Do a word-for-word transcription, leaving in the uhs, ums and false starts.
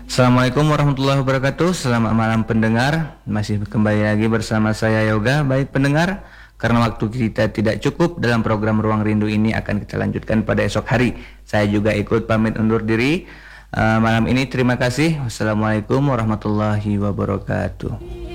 Assalamualaikum warahmatullahi wabarakatuh. Selamat malam pendengar. Masih kembali lagi bersama saya Yoga. Baik pendengar, karena waktu kita tidak cukup dalam program Ruang Rindu ini akan kita lanjutkan pada esok hari. Saya juga ikut pamit undur diri uh, malam ini. Terima kasih. Wassalamualaikum warahmatullahi wabarakatuh.